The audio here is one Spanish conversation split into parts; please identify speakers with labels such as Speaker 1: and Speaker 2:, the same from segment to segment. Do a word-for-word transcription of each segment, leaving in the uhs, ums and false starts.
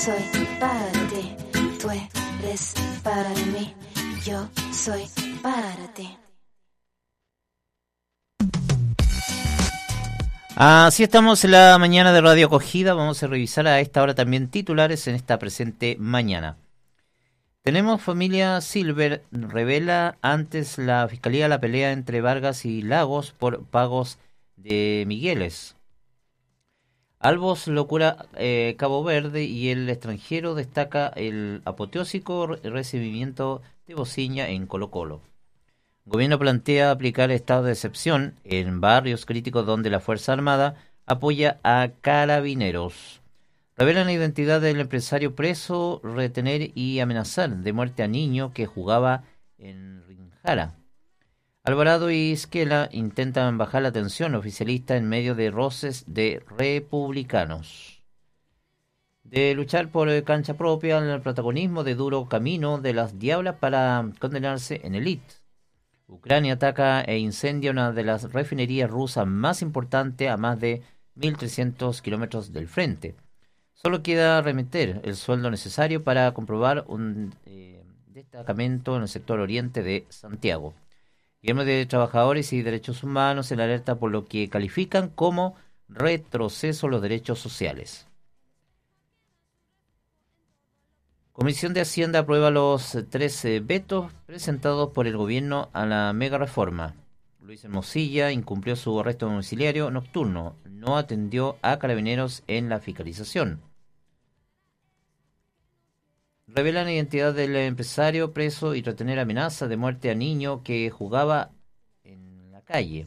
Speaker 1: soy para ti, tú eres para mí, yo soy para ti.
Speaker 2: Así estamos en la mañana de Radio Acogida. Vamos a revisar a esta hora también titulares en esta presente mañana. Tenemos familia Silver, revela antes la Fiscalía la pelea entre Vargas y Lagos por pagos de Migueles. Albos locura eh, Cabo Verde y el extranjero destaca el apoteósico recibimiento de Bociña en Colo-Colo. Gobierno plantea aplicar estado de excepción en barrios críticos donde la Fuerza Armada apoya a carabineros. Revelan la identidad del empresario preso, retener y amenazar de muerte a niño que jugaba en Rinjara. Alvarado y Isquela intentan bajar la tensión oficialista en medio de roces de republicanos. De luchar por cancha propia, el protagonismo de duro camino de las diablas para condenarse en elite. Ucrania ataca e incendia una de las refinerías rusas más importantes a más de mil trescientos kilómetros del frente. Solo queda remeter el sueldo necesario para comprobar un eh, destacamento en el sector oriente de Santiago. Gremio de Trabajadores y Derechos Humanos en alerta por lo que califican como retroceso a los derechos sociales. Comisión de Hacienda aprueba los trece vetos presentados por el gobierno a la mega reforma. Luis Hermosilla incumplió su arresto domiciliario nocturno, no atendió a carabineros en la fiscalización. Revelan la identidad del empresario preso y retener amenaza de muerte a niño que jugaba en la calle.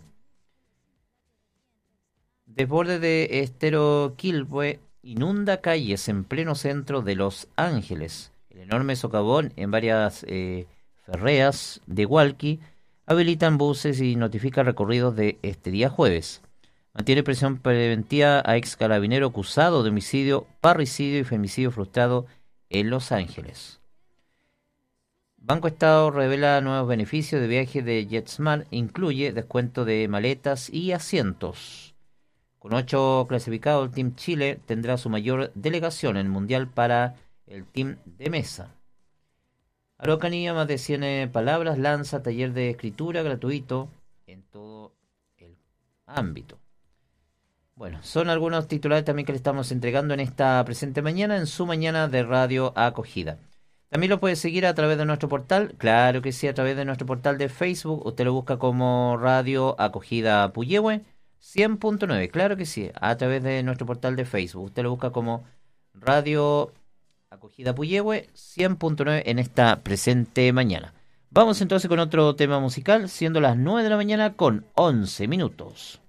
Speaker 2: Desborde de estero Quilpue inunda calles en pleno centro de Los Ángeles. El enorme socavón en varias eh, ferreas de Hualqui habilitan buses y notifica recorridos de este día jueves. Mantiene prisión preventiva a ex carabinero acusado de homicidio, parricidio y femicidio frustrado en Los Ángeles. Banco Estado revela nuevos beneficios de viaje de JetSmart, incluye descuento de maletas y asientos. Con ocho clasificados, el Team Chile tendrá su mayor delegación en el Mundial para el Team de Mesa. Araucanía, más de cien palabras, lanza taller de escritura gratuito en todo el ámbito. Bueno, son algunos titulares también que le estamos entregando en esta presente mañana, en su mañana de Radio Acogida. También lo puede seguir a través de nuestro portal, claro que sí, a través de nuestro portal de Facebook. Usted lo busca como Radio Acogida Puyehue cien punto nueve, claro que sí, a través de nuestro portal de Facebook. Usted lo busca como Radio Acogida Puyehue cien punto nueve en esta presente mañana. Vamos entonces con otro tema musical, siendo las nueve de la mañana con once minutos.